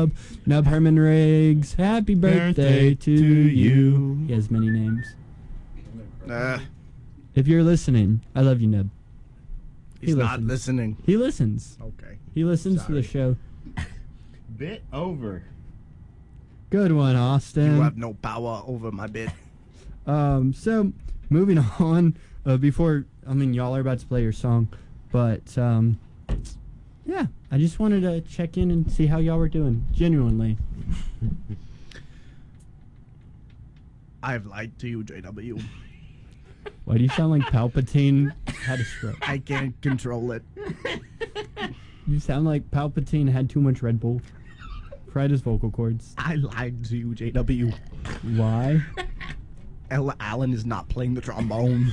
Nub. Nub Herman Riggs. Happy birthday to you. He has many names. If you're listening, I love you, Nub. He's not listening. He listens. Okay. He listens to the show. Bit over. Good one, Austin. You have no power over my bit. So, moving on, y'all are about to play your song, but, yeah, I just wanted to check in and see how y'all were doing, genuinely. I've lied to you, JW. Why do you sound like Palpatine had a stroke? I can't control it. You sound like Palpatine had too much Red Bull. Fried his vocal cords. I lied to you, JW. Why? Alan is not playing the trombone.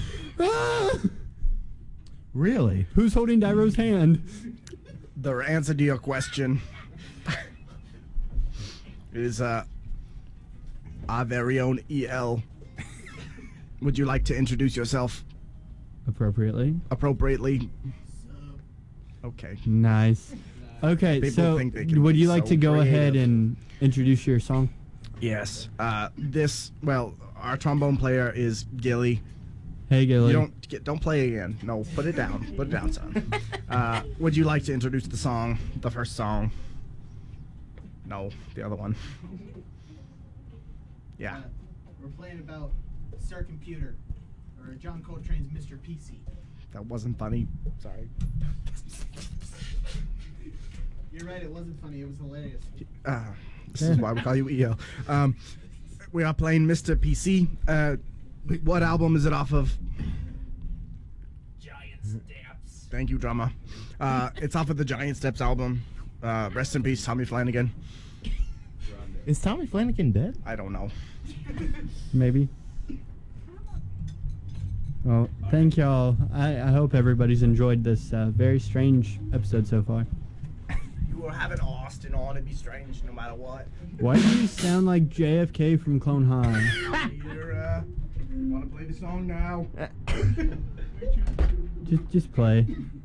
Really? Who's holding Dairo's hand? The answer to your question is our very own EL. Would you like to introduce yourself Appropriately. Okay. Nice. Okay, People so think they can would be you like so to go ahead creative. and introduce your song? Yes. Our trombone player is Gilly. Hey, Gilly. You don't play again. No, put it down. Put it down, son. Would you like to introduce the song, the first song? No, the other one. Yeah. We're playing about Sir Computer, or John Coltrane's Mr. PC. That wasn't funny. Sorry. You're right, it wasn't funny, it was hilarious. This is why we call you EL. We are playing Mr. PC. What album is it off of? Giant Steps. Thank you, drummer. It's off of the Giant Steps album. Rest in peace, Tommy Flanagan. Is Tommy Flanagan dead? I don't know. Maybe. Well, thank y'all. I hope everybody's enjoyed this very strange episode so far. You were having Austin on. It'd be strange no matter what. Why do you sound like JFK from Clone High? Want to play the song now? Just play.